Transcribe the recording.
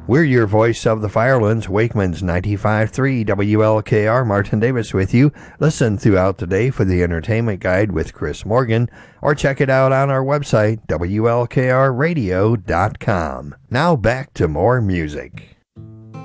We're your voice of the Firelands, Wakeman's 95.3 WLKR. Martin Davis with you. Listen throughout the day for the Entertainment Guide with Chris Morgan, or check it out on our website, WLKRradio.com. Now back to more music.